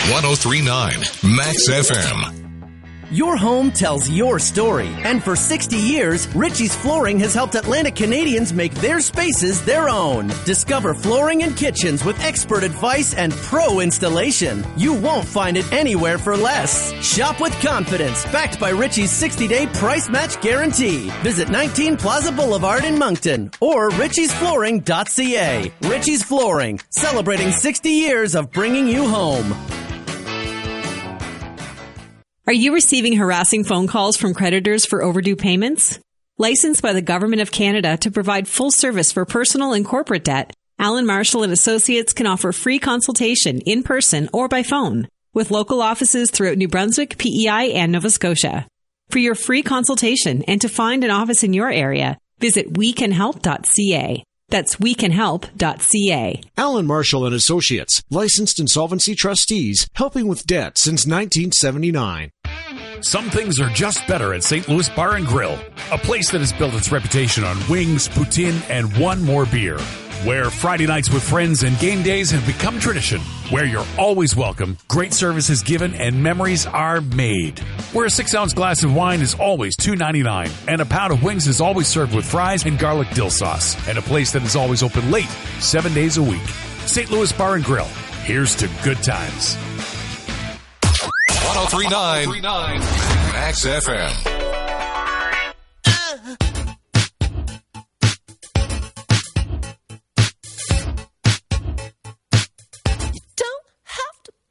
1039 Max FM. Your home tells your story, and for 60 years, Ritchie's Flooring has helped Atlantic Canadians make their spaces their own. Discover flooring and kitchens with expert advice and pro installation. You won't find it anywhere for less. Shop with confidence, backed by Ritchie's 60-day price match guarantee. Visit 19 Plaza Boulevard in Moncton or ritchiesflooring.ca. Ritchie's Flooring, celebrating 60 years of bringing you home. Are you receiving harassing phone calls from creditors for overdue payments? Licensed by the Government of Canada to provide full service for personal and corporate debt, Allen Marshall & Associates can offer free consultation in person or by phone with local offices throughout New Brunswick, PEI, and Nova Scotia. For your free consultation and to find an office in your area, visit wecanhelp.ca. That's wecanhelp.ca. Allen Marshall & Associates, licensed insolvency trustees, helping with debt since 1979. Some things are just better at St. Louis Bar and Grill, a place that has built its reputation on wings, poutine, and one more beer. Where Friday nights with friends and game days have become tradition. Where you're always welcome, great service is given, and memories are made. Where a 6-ounce glass of wine is always $2.99, and a pound of wings is always served with fries and garlic dill sauce. And a place that is always open late, 7 days a week. St. Louis Bar and Grill. Here's to good times. 1039 Max FM.